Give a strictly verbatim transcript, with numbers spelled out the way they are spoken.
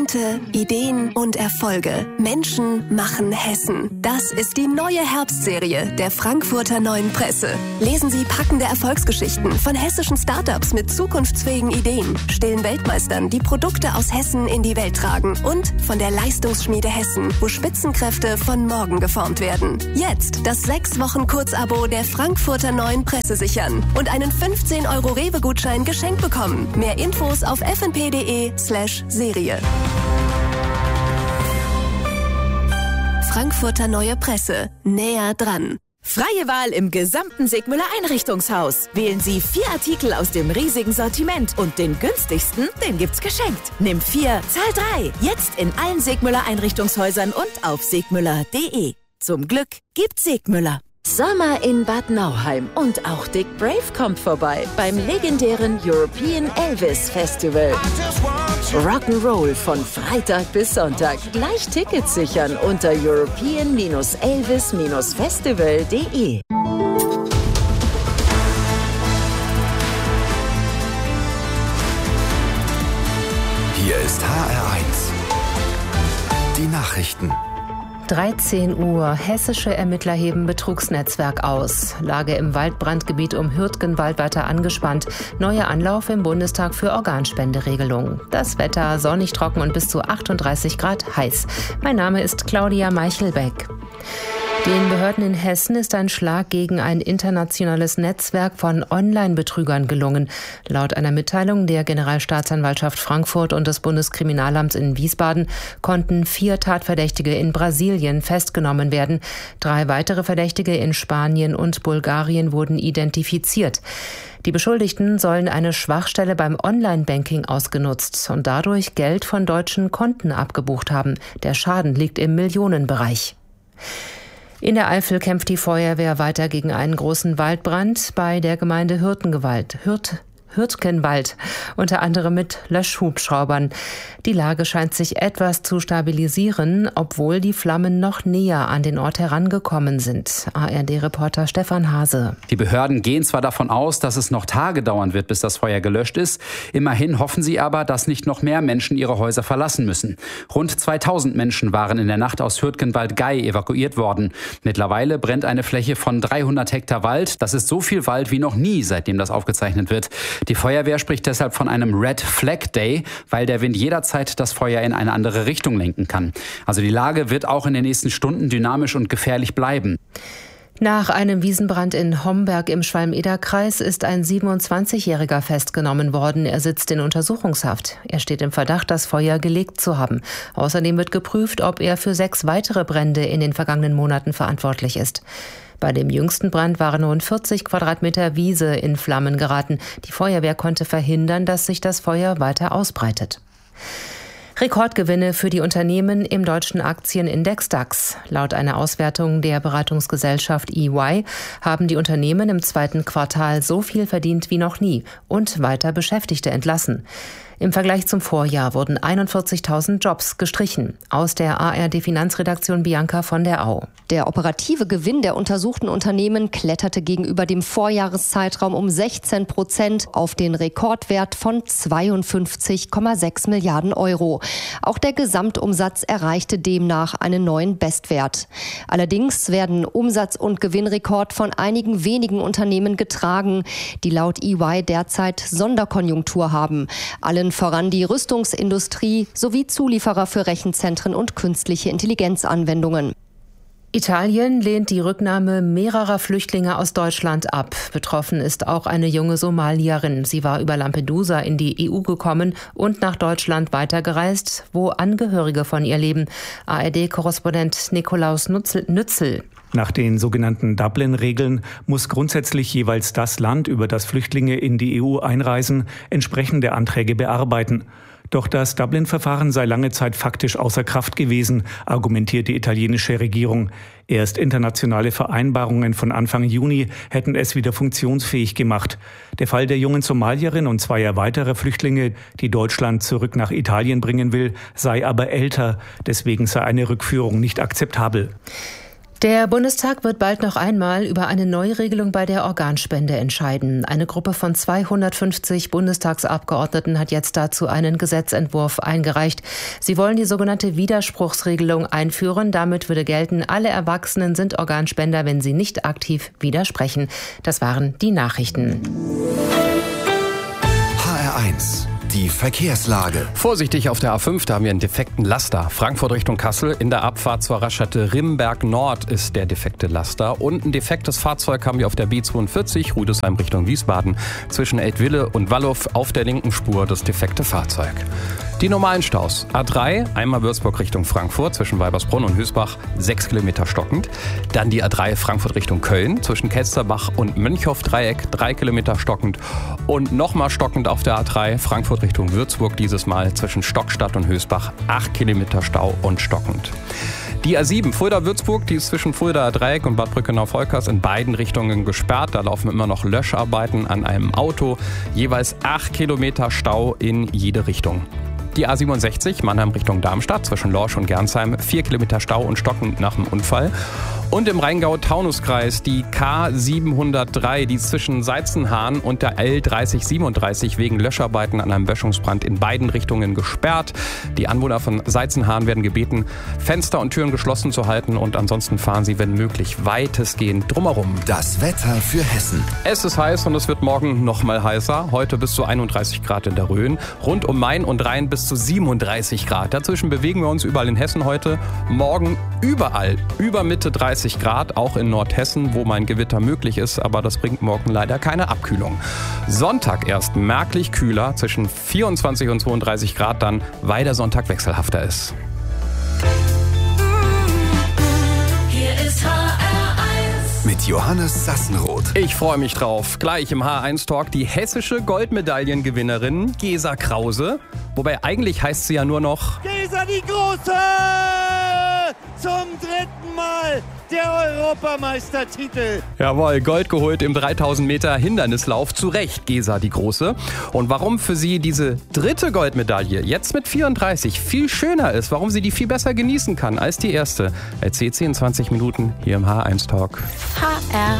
Talente, Ideen und Erfolge. Menschen machen Hessen. Das ist die neue Herbstserie der Frankfurter Neuen Presse. Lesen Sie packende Erfolgsgeschichten von hessischen Startups mit zukunftsfähigen Ideen, stillen Weltmeistern, die Produkte aus Hessen in die Welt tragen und von der Leistungsschmiede Hessen, wo Spitzenkräfte von morgen geformt werden. Jetzt das sechs Wochen Kurzabo der Frankfurter Neuen Presse sichern und einen fünfzehn Euro Rewe-Gutschein geschenkt bekommen. Mehr Infos auf f n p punkt d e slash Serie. Frankfurter Neue Presse. Näher dran. Freie Wahl im gesamten Segmüller Einrichtungshaus. Wählen Sie vier Artikel aus dem riesigen Sortiment und den günstigsten, den gibt's geschenkt. Nimm vier, zahl drei. Jetzt in allen Segmüller Einrichtungshäusern und auf segmüller punkt de. Zum Glück gibt's Segmüller. Sommer in Bad Nauheim und auch Dick Brave kommt vorbei beim legendären European Elvis Festival. Rock'n'Roll von Freitag bis Sonntag. Gleich Tickets sichern unter european elvis festival punkt de. Hier ist H R eins. Die Nachrichten. dreizehn Uhr. Hessische Ermittler heben Betrugsnetzwerk aus. Lage im Waldbrandgebiet um Hürtgenwald weiter angespannt. Neuer Anlauf im Bundestag für Organspenderegelung. Das Wetter sonnig, trocken und bis zu achtunddreißig Grad heiß. Mein Name ist Claudia Meichelbeck. Den Behörden in Hessen ist ein Schlag gegen ein internationales Netzwerk von Online-Betrügern gelungen. Laut einer Mitteilung der Generalstaatsanwaltschaft Frankfurt und des Bundeskriminalamts in Wiesbaden konnten vier Tatverdächtige in Brasilien festgenommen werden. Drei weitere Verdächtige in Spanien und Bulgarien wurden identifiziert. Die Beschuldigten sollen eine Schwachstelle beim Online-Banking ausgenutzt und dadurch Geld von deutschen Konten abgebucht haben. Der Schaden liegt im Millionenbereich. In der Eifel kämpft die Feuerwehr weiter gegen einen großen Waldbrand bei der Gemeinde Hürtgenwald. Hürt Hürtgenwald, unter anderem mit Löschhubschraubern. Die Lage scheint sich etwas zu stabilisieren, obwohl die Flammen noch näher an den Ort herangekommen sind. A R D-Reporter Stefan Hase. Die Behörden gehen zwar davon aus, dass es noch Tage dauern wird, bis das Feuer gelöscht ist. Immerhin hoffen sie aber, dass nicht noch mehr Menschen ihre Häuser verlassen müssen. Rund zweitausend Menschen waren in der Nacht aus Hürtgenwald-Gei evakuiert worden. Mittlerweile brennt eine Fläche von dreihundert Hektar Wald. Das ist so viel Wald wie noch nie, seitdem das aufgezeichnet wird. Die Feuerwehr spricht deshalb von einem Red Flag Day, weil der Wind jederzeit das Feuer in eine andere Richtung lenken kann. Also die Lage wird auch in den nächsten Stunden dynamisch und gefährlich bleiben. Nach einem Wiesenbrand in Homberg im Schwalm-Eder-Kreis ist ein siebenundzwanzigjähriger festgenommen worden. Er sitzt in Untersuchungshaft. Er steht im Verdacht, das Feuer gelegt zu haben. Außerdem wird geprüft, ob er für sechs weitere Brände in den vergangenen Monaten verantwortlich ist. Bei dem jüngsten Brand waren rund vierzig Quadratmeter Wiese in Flammen geraten. Die Feuerwehr konnte verhindern, dass sich das Feuer weiter ausbreitet. Rekordgewinne für die Unternehmen im deutschen Aktienindex DAX. Laut einer Auswertung der Beratungsgesellschaft E Y haben die Unternehmen im zweiten Quartal so viel verdient wie noch nie und weiter Beschäftigte entlassen. Im Vergleich zum Vorjahr wurden einundvierzigtausend Jobs gestrichen. Aus der A R D-Finanzredaktion Bianca von der Au. Der operative Gewinn der untersuchten Unternehmen kletterte gegenüber dem Vorjahreszeitraum um sechzehn Prozent auf den Rekordwert von zweiundfünfzig Komma sechs Milliarden Euro. Auch der Gesamtumsatz erreichte demnach einen neuen Bestwert. Allerdings werden Umsatz- und Gewinnrekord von einigen wenigen Unternehmen getragen, die laut E Y derzeit Sonderkonjunktur haben. Allen voran die Rüstungsindustrie sowie Zulieferer für Rechenzentren und künstliche Intelligenzanwendungen. Italien lehnt die Rücknahme mehrerer Flüchtlinge aus Deutschland ab. Betroffen ist auch eine junge Somalierin. Sie war über Lampedusa in die E U gekommen und nach Deutschland weitergereist, wo Angehörige von ihr leben. A R D-Korrespondent Nikolaus Nützel. Nach den sogenannten Dublin-Regeln muss grundsätzlich jeweils das Land, über das Flüchtlinge in die E U einreisen, entsprechende Anträge bearbeiten. Doch das Dublin-Verfahren sei lange Zeit faktisch außer Kraft gewesen, argumentiert die italienische Regierung. Erst internationale Vereinbarungen von Anfang Juni hätten es wieder funktionsfähig gemacht. Der Fall der jungen Somalierin und zweier weiterer Flüchtlinge, die Deutschland zurück nach Italien bringen will, sei aber älter. Deswegen sei eine Rückführung nicht akzeptabel. Der Bundestag wird bald noch einmal über eine Neuregelung bei der Organspende entscheiden. Eine Gruppe von zweihundertfünfzig Bundestagsabgeordneten hat jetzt dazu einen Gesetzentwurf eingereicht. Sie wollen die sogenannte Widerspruchsregelung einführen. Damit würde gelten, alle Erwachsenen sind Organspender, wenn sie nicht aktiv widersprechen. Das waren die Nachrichten. H R eins. Die Verkehrslage. Vorsichtig auf der A fünf, da haben wir einen defekten Laster. Frankfurt Richtung Kassel, in der Abfahrt zur Raststätte Rimberg Nord ist der defekte Laster. Und ein defektes Fahrzeug haben wir auf der B zweiundvierzig, Rüdesheim Richtung Wiesbaden. Zwischen Eltville und Wallow auf der linken Spur das defekte Fahrzeug. Die normalen Staus. A drei, einmal Würzburg Richtung Frankfurt, zwischen Weibersbrunn und Hüsbach, sechs Kilometer stockend. Dann die A drei Frankfurt Richtung Köln, zwischen Kelsterbach und Mönchhoff-Dreieck, drei Kilometer stockend. Und nochmal stockend auf der A drei, Frankfurt Richtung Würzburg, dieses Mal zwischen Stockstadt und Hösbach, acht Kilometer Stau und stockend. Die A sieben Fulda-Würzburg, die ist zwischen Fulda-Dreieck und Bad Brückenau-Volkers in beiden Richtungen gesperrt. Da laufen immer noch Löscharbeiten an einem Auto. Jeweils acht Kilometer Stau in jede Richtung. Die A siebenundsechzig Mannheim Richtung Darmstadt zwischen Lorsch und Gernsheim, vier Kilometer Stau und stockend nach dem Unfall. Und im Rheingau-Taunus-Kreis die K siebenhundertdrei, die zwischen Seizenhahn und der L dreißig siebenunddreißig wegen Löscharbeiten an einem Böschungsbrand in beiden Richtungen gesperrt. Die Anwohner von Seizenhahn werden gebeten, Fenster und Türen geschlossen zu halten und ansonsten fahren sie, wenn möglich, weitestgehend drumherum. Das Wetter für Hessen. Es ist heiß und es wird morgen noch mal heißer. Heute bis zu einunddreißig Grad in der Rhön. Rund um Main und Rhein bis zu siebenunddreißig Grad. Dazwischen bewegen wir uns überall in Hessen heute. Morgen überall über Mitte dreißig Grad, auch in Nordhessen, wo mein Gewitter möglich ist, aber das bringt morgen leider keine Abkühlung. Sonntag erst merklich kühler, zwischen vierundzwanzig und zweiunddreißig Grad dann, weil der Sonntag wechselhafter ist. Hier ist H R eins mit Johannes Sassenroth. Ich freue mich drauf. Gleich im H R eins Talk die hessische Goldmedaillengewinnerin Gesa Krause. Wobei eigentlich heißt sie ja nur noch Gesa die Große! Zum dritten Mal der Europameistertitel. Jawohl, Gold geholt im dreitausend Meter Hindernislauf. Zu Recht, Gesa die Große. Und warum für sie diese dritte Goldmedaille jetzt mit vierunddreißig viel schöner ist, warum sie die viel besser genießen kann als die erste, erzählt sie in zwanzig Minuten hier im H R eins Talk. H R